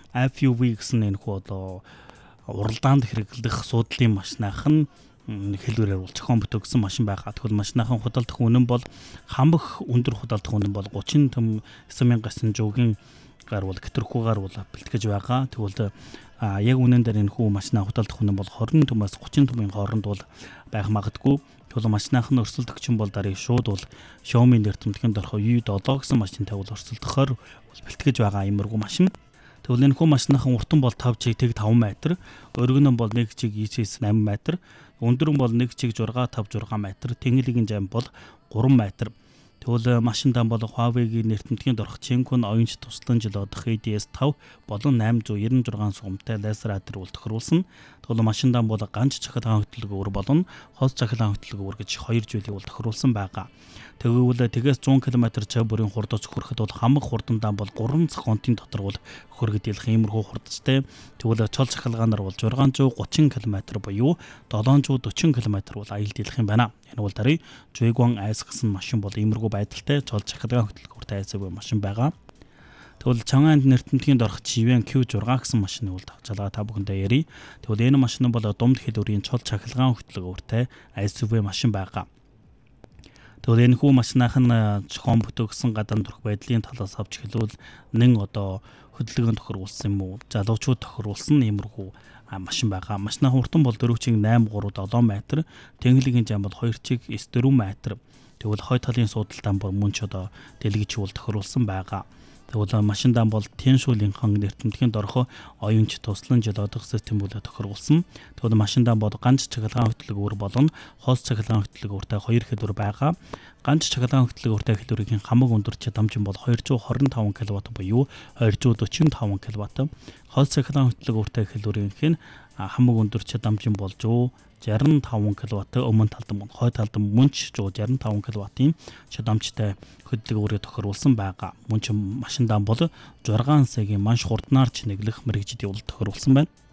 FUV гэсэн энэ хүү одоо уралдаанд хэрэглэх суудлын машинахан хэлбэрээр бол зохион бүтээсэн машин байгаа. Тэгвэл машинахан худалдах үнэн бол хамаг өндөр худалдах үнэн бол 39,900 гийн гаруул гэтрхүүгээр бол бэлтгэж байгаа. Тэгвэл яг үнэн дээр энэ хүү машинаа худалдах үнэн бол 20,000-аас 30,000 хооронд бол байх магадгүй. Тэгвэл машинахан өрсөлдөгч бол дарыг шууд бол Xiaomi нэртэмтгэн дорхо U7 гэсэн машинтай бол өрсөлдөхөөр бэлтгэж байгаа иймэрхүү машин. Тэгвэл энэ хүү машинахан уртан бол 5 чиг 5 м, өргөн нь бол 1 чиг 9-8 м, өндөр нь бол 1 чиг 6-5-6 м, тэнгэлийн жам бол 3 м. Тэгвэл машиндаа бол Huawei-гийн нэртэмтгэн дорх Qiankun оюунч туслан жил одох ADS5 болон 896 сугамтай лазер адер бол тохируулсан. Тэгвэл машиндаа бол ганц цахилгаан хөтөлбөр болон хос цахилгаан хөтөлбөр гэж 2 зүйлийг бол тохируулсан байгаа. Тэгвэл тэгээс 100 км чав бүрийн хурдаас хүрэхэд бол хамаг хурдандаа бол 3 секундын дотор бол хүрэх дийлэх иймэрхүү хурдтай. Тэгвэл цол цахилгаанаар бол 630 км буюу 740 км бол аял дийлэх юм байна. Энэ бол дарыг Zhuiguang S гэсэн машин бол иймэрхүү байдалтай цол цахилгаан хөтөлбөртэй айсаг машин байгаа. Тэгвэл Чанган нэртэмтгэн дорх Jiwen Q6 гэсэн машины бол тавчалгаа та бүхэндээ ярий. Тэгвэл энэ машин бол дунд хэлбэрийн цол цахилгаан хөтөлбөртэй SUV машин байгаа. Тэгвэл энэ хүү машинахан зохион бүтээсэн гадаан төрх байдлын талаас авч хэлвэл нэн одоо хөдөлгөөнд тохируулсан юм уу? Залуучууд тохируулсан иймэрхүү машин байгаа. Машинахан уртан бол 4 чиг 8-3-7 м, тэнгэлийн жам бол 2 чиг 9-4 м. Тэгвэл хой талын суудалтаа бүр мөн ч одоо дэлгэж бол тохируулсан байгаа. Тэгвэл машиндаа бол Tianshulin хан нэртэмтгэн дорхо оюунч туслан жил одох систем бол тохируулсан. Тэгвэл машиндаа бол ганц цахилгаан хөтөлбөр болон хос цахилгаан хөтөлбөртэй 2 хэлбэр байгаа. Ганц цахилгаан хөтөлбөртэй хэлбэрийн хамаг өндөр чадамж бол 225 кВт буюу 245 кВт. Хос цахилгаан хөтөлбөртэй хэлбэрийн хамаг өндөр чадамж бол 165 кВт, өмнө талдан хой талдан мөнч 165 кВт-ийн чадамжтай хөдөлгөөрөөр тохируулсан байгаа. Мөн ч машиндаа бол 6 сагийн манш хурднаар чинэглэх мэрэгжил бол тохируулсан байна.